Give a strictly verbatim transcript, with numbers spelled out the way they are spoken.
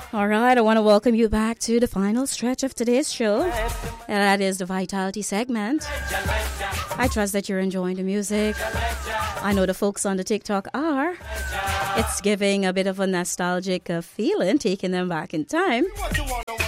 All right, I want to welcome you back to the final stretch of today's show. And that is the Vitality segment. I trust that you're enjoying the music. I know the folks on the TikTok are. It's giving a bit of a nostalgic uh, feeling, taking them back in time.